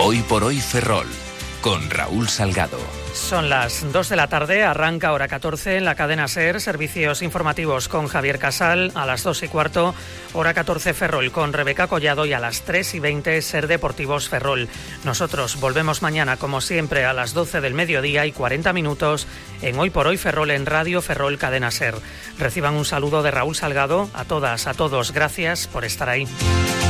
Hoy por hoy Ferrol, con Raúl Salgado. Son las 2 de la tarde, arranca hora 14 en la cadena SER, servicios informativos con Javier Casal, a las 2:15, hora 14 Ferrol con Rebeca Collado y a las 3:20 SER Deportivos Ferrol. Nosotros volvemos mañana, como siempre, a las 12 del mediodía y 40 minutos en Hoy por hoy Ferrol en Radio Ferrol Cadena SER. Reciban un saludo de Raúl Salgado, a todas, a todos, gracias por estar ahí.